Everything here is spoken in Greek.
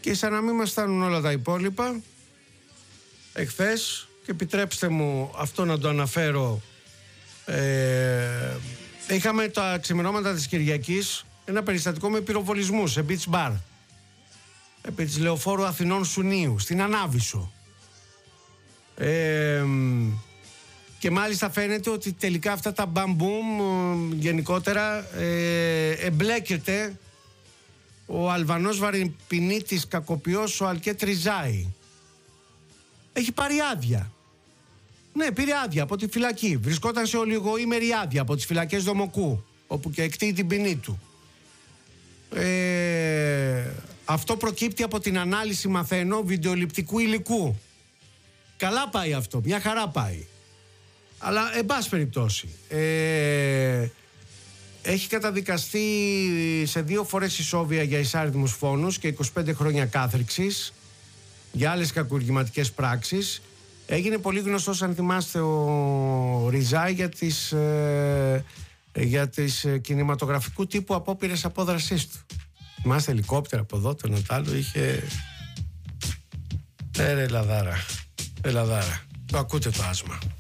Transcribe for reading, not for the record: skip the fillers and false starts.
Και σαν να μην μας φτάνουν όλα τα υπόλοιπα, εχθές, και επιτρέψτε μου αυτό να το αναφέρω, είχαμε τα ξημερώματα της Κυριακής ένα περιστατικό με πυροβολισμούς σε beach bar επί της Λεωφόρου Αθηνών Σουνίου στην Ανάβησο, και μάλιστα φαίνεται ότι τελικά αυτά τα μπαμπούμ γενικότερα εμπλέκεται ο Αλβανός βαρυπινίτης κακοποιός ο Αλκέτ Ριζάη. Έχει πάρει άδεια. Ναι, πήρε άδεια από τη φυλακή. Βρισκόταν σε ολιγοήμερη άδεια από τις φυλακές Δομοκού, όπου και εκτείει την ποινή του. Αυτό προκύπτει από την ανάλυση, μαθαίνω, βιντεοληπτικού υλικού. Καλά πάει αυτό, μια χαρά πάει. Αλλά εν πάση περιπτώσει, έχει καταδικαστεί σε 2 φορές ισόβια για εισάριθμους φόνους και 25 χρόνια κάθριξης για άλλες κακουργηματικές πράξεις. Έγινε πολύ γνωστός, αν θυμάστε, ο Ριζάη για τις κινηματογραφικού τύπου απόπειρες απόδρασής του. Θυμάστε, ελικόπτερα από εδώ, το ένα τ' άλλο, είχε... Ελαδάρα. Το ακούτε το άσμα.